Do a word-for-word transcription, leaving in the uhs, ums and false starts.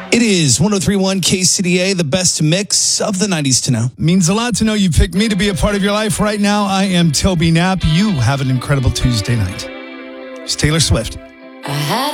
It is one oh three point one K C D A, the best mix of the nineties to know. Means a lot to know you picked me to be a part of your life. Right now, I am Toby Knapp. You have an incredible Tuesday night. It's Taylor Swift. I had